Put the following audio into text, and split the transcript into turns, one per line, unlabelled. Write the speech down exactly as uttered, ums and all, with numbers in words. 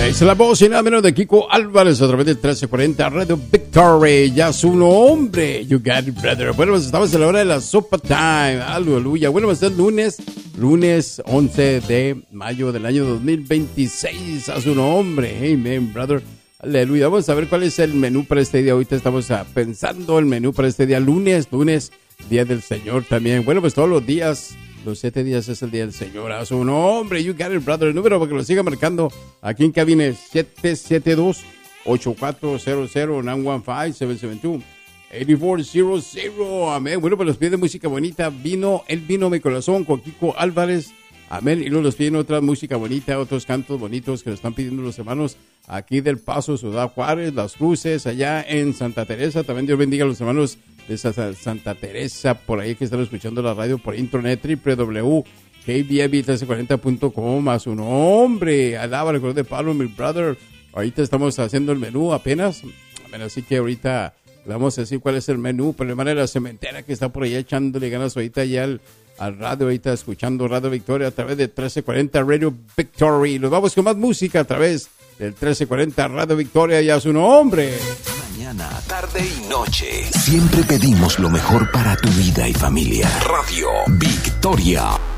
Es la voz y nada menos de Kiko Álvarez a través del trece cuarenta Radio Victory. Ya su nombre. You got it, brother. Bueno, pues estamos en la hora de la sopa time. Aleluya. Bueno, pues es lunes, lunes once de mayo del año dos mil veintiséis. A su nombre. Amen, brother. Aleluya. Vamos a ver cuál es el menú para este día. Ahorita estamos uh, pensando el menú para este día. Lunes, lunes, día del Señor también. Bueno, pues todos los días. Los siete días es el día del Señor. A su nombre, you got it, brother. El número para que lo siga marcando aquí en cabina es siete siete dos, ocho cuatro cero cero, nueve uno cinco, siete siete dos, ocho cuatro cero cero. Amén. Bueno, pues los pide música bonita. Vino, el vino mi corazón con Kiko Álvarez. Amén. Y luego los piden otra música bonita, otros cantos bonitos que nos están pidiendo los hermanos aquí del Paso, Ciudad Juárez, Las Cruces, allá en Santa Teresa. También Dios bendiga a los hermanos de Santa Teresa, por ahí que están escuchando la radio por internet, doble u doble u doble u punto k b m trece cuarenta punto com. A su nombre, alaba el color de Pablo, mi brother. Ahorita estamos haciendo el menú apenas. Amén. Así que ahorita le vamos a decir cuál es el menú. Pero de manera cementera que está por allá echándole ganas ahorita ya al, al radio, ahorita escuchando Radio Victoria a través de trece cuarenta Radio Victory. Nos vamos con más música a través del trece cuarenta Radio Victoria y a su nombre.
Mañana, tarde y noche. Siempre pedimos lo mejor para tu vida y familia. Radio Victoria.